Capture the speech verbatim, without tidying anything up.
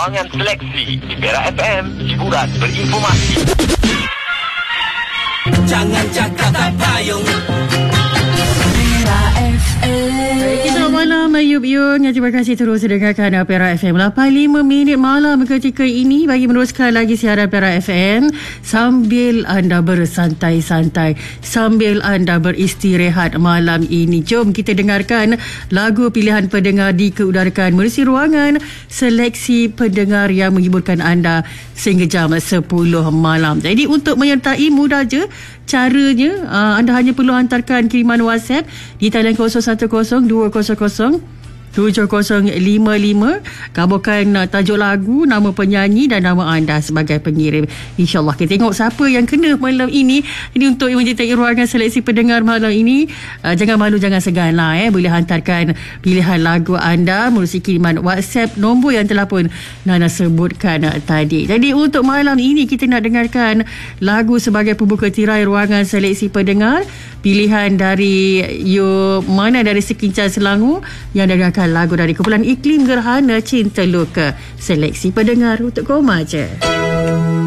Ruangan Seleksi di Perak F M, hiburan berinformasi. Jangan cakap tak payung. Selamat malam Ayub Yung. Terima kasih terus dengarkan Perak F M. lapan lima minit malam ketika ini bagi meneruskan lagi siaran Perak F M sambil anda bersantai-santai, sambil anda beristirahat malam ini. Jom kita dengarkan lagu pilihan pendengar dikeudarakan melalui ruangan seleksi pendengar yang menghiburkan anda sehingga jam sepuluh malam. Jadi untuk menyertai mudah je caranya. uh, anda hanya perlu hantarkan kiriman WhatsApp di talian kosong satu kosong dua kosong kosong tujuh kosong lima lima. Kabarkan uh, tajuk lagu, nama penyanyi dan nama anda sebagai pengirim. InsyaAllah kita tengok siapa yang kena malam ini. Ini untuk yang menyertai ruangan seleksi pendengar malam ini. uh, Jangan malu, jangan segan lah eh. Boleh hantarkan pilihan lagu anda melalui kiriman WhatsApp nombor yang telah pun Nana sebutkan uh, tadi. Jadi untuk malam ini kita nak dengarkan lagu sebagai pembuka tirai ruangan seleksi pendengar. Pilihan dari you mana dari sekincang Selangor yang dengarkan lagu dari kumpulan Iklim Gerhana Cinta Luka. Seleksi pendengar untuk koma je.